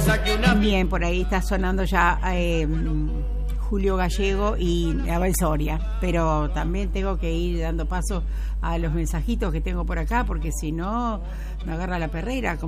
Bien, por ahí está sonando ya Julio Gallego y Abel Soria, pero también tengo que ir dando paso a los mensajitos que tengo por acá, porque si no me agarra la perrera.